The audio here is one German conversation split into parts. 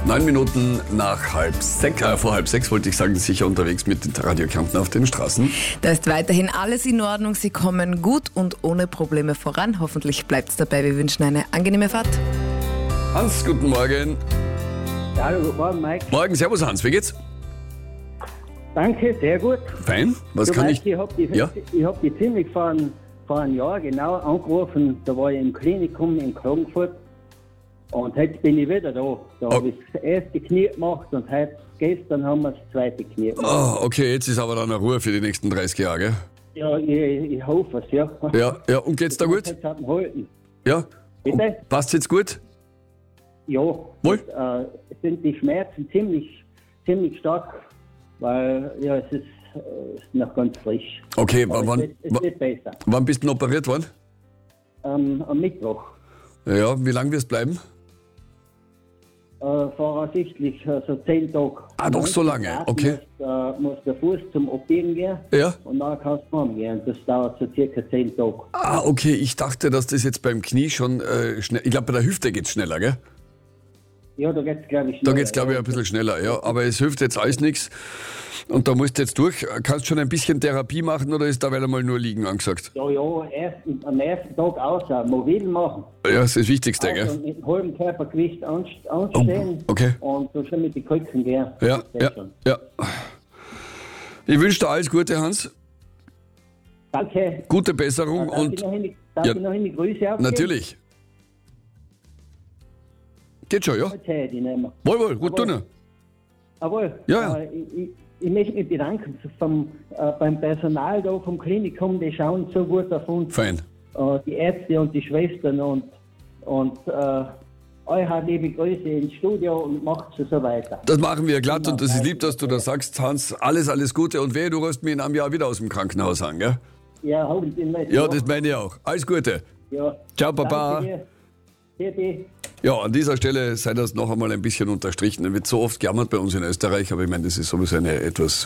9 Minuten nach vor halb sechs wollte ich sagen, sicher unterwegs mit Radio Kärnten auf den Straßen. Da ist weiterhin alles in Ordnung. Sie kommen gut und ohne Probleme voran. Hoffentlich bleibt es dabei. Wir wünschen eine angenehme Fahrt. Hans, guten Morgen. Ja, hallo, guten Morgen, Mike. Morgen, servus Hans, wie geht's? Danke, sehr gut. Fein, was kann ich... Ich habe die ziemlich vor einem Jahr genau angerufen. Da war ich im Klinikum in Klagenfurt. Und heute bin ich wieder da. Da habe ich das erste Knie gemacht und gestern haben wir das zweite Knie gemacht. Oh, okay, jetzt ist aber dann eine Ruhe für die nächsten 30 Jahre, gell? Ja, ich hoffe es, ja. Ja, und geht's da gut? Jetzt hat man halten. Ja? Bitte? Passt jetzt gut? Ja. Wohl? Sind die Schmerzen ziemlich stark, weil ja, es ist noch ganz frisch. Okay, Aber es wird besser. wann bist du denn operiert worden? Am Mittwoch. Ja, wie lange wirst du bleiben? Voraussichtlich so 10 Tage. Ah, doch so lange, okay. Muss der Fuß zum Operieren gehen Ja. und dann kannst du heimgehen. Das dauert so circa 10 Tage. Ah, okay, ich dachte, dass das jetzt beim Knie schon schnell... Ich glaube, bei der Hüfte geht's schneller, gell? Ja, da geht's glaube ich Da schneller. geht's, glaube ich, ein bisschen schneller, ja. Aber es hilft jetzt alles nichts. Und da musst du jetzt durch. Kannst du schon ein bisschen Therapie machen oder ist da wieder mal nur liegen angesagt? Ja, am ersten Tag außer mobil machen. Ja, das ist das Wichtigste, Also gell? mit dem halben Körpergewicht anstehen okay. und so schon mit den Krücken gehen. Ja. Ich wünsche dir alles Gute, Hans. Danke. Gute Besserung Darf und... ich noch eine Grüße aufgeben? Natürlich. Geht schon, ja? Jetzt hätte ich nicht mehr. Wohl, gut tun. Jawohl. Ja. Ich möchte mich bedanken beim Personal da vom Klinikum, die schauen so gut auf uns. Fein. Die Ärzte und die Schwestern und euch liebe Grüße ins Studio und macht so weiter. Das machen wir glatt und das ist lieb, dass du das sagst, Hans. Alles Gute und wehe, du rufst mich in einem Jahr wieder aus dem Krankenhaus an, gell? Ja, hoffentlich nicht. Ja, das meine ich auch. Alles Gute. Ja. Ciao, Papa. Danke dir. Bitte. Ja, an dieser Stelle sei das noch einmal ein bisschen unterstrichen. Es wird so oft gejammert bei uns in Österreich, aber ich meine, das ist sowieso eine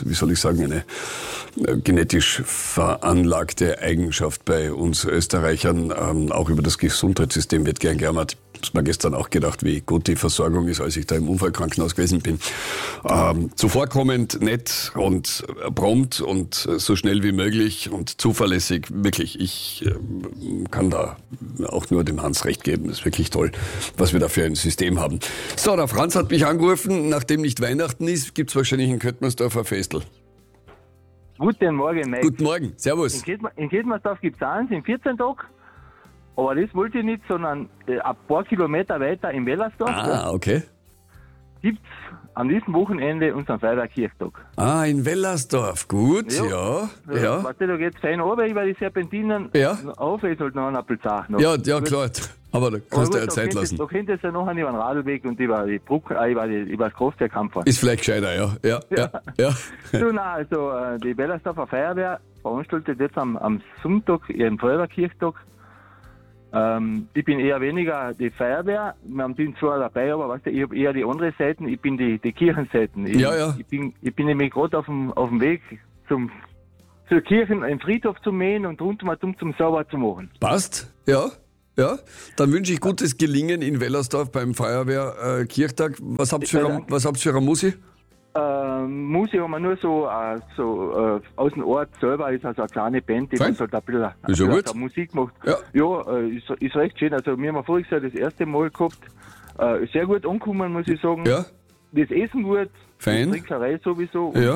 genetisch veranlagte Eigenschaft bei uns Österreichern. Auch über das Gesundheitssystem wird gern gejammert. Ich habe mir gestern auch gedacht, wie gut die Versorgung ist, als ich da im Unfallkrankenhaus gewesen bin. Zuvorkommend, nett und prompt und so schnell wie möglich und zuverlässig. Wirklich, ich kann da auch nur dem Hans recht geben. Das ist wirklich toll, was wir da für ein System haben. So, der Franz hat mich angerufen. Nachdem nicht Weihnachten ist, gibt's wahrscheinlich in Köttmersdorf ein Festel. Guten Morgen, Mike. Guten Morgen, servus. In Köttmersdorf gibt es eins in 14 Tagen. Aber das wollte ich nicht, sondern ein paar Kilometer weiter in Wellersdorf Ah, okay. gibt es an diesem Wochenende unseren Feuerwehrkirchtag. Ah, in Wellersdorf. Gut, ja. Weißt du, da geht es fein runter über die Serpentinen. Ja. Auf ist halt noch ein Appelzach. Ja, klar. Aber da kannst du ja Zeit lassen. Da könntest du ja noch über den Radlweg und über die Brücke, über das Kraftwerk fahren. Ist vielleicht gescheiter, ja. Du, nein, also die Wellersdorfer Feuerwehr veranstaltet jetzt am Sonntag ihren Feuerwehrkirchtag. Ich bin eher weniger die Feuerwehr, wir haben die zwar dabei, aber weißt du, ich habe eher die andere Seiten, ich bin die Kirchenseiten. Ich bin nämlich gerade auf dem Weg zur Kirche, im Friedhof zu mähen und rundum zum sauber zu machen. Passt, ja. Dann wünsche ich gutes Gelingen in Wellersdorf beim Feuerwehrkirchtag. Was habt ihr für eine Musik? Musik haben wir nur so aus dem Ort selber, ist also eine kleine Band, die uns halt ein bisschen Musik macht. Ja, ist recht schön. Also wir haben voriges Jahr das erste Mal gehabt. Sehr gut angekommen, muss ich sagen. Ja. Das Essen gut, fein. Die Trinkerei sowieso. Ja.